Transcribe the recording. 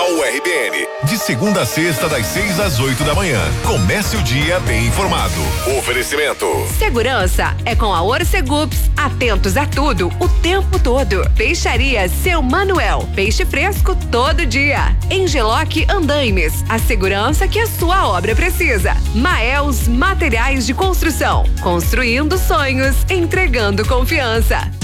Jornal RBN. De segunda a sexta, das 6 às 8 da manhã. Comece o dia bem informado. Oferecimento. Segurança é com a Orcegups. Atentos a tudo, o tempo todo. Peixaria Seu Manuel. Peixe fresco todo dia. Engeloc Andaimes. A segurança que a sua obra precisa. Maels Materiais de Construção. Construindo sonhos, entregando confiança.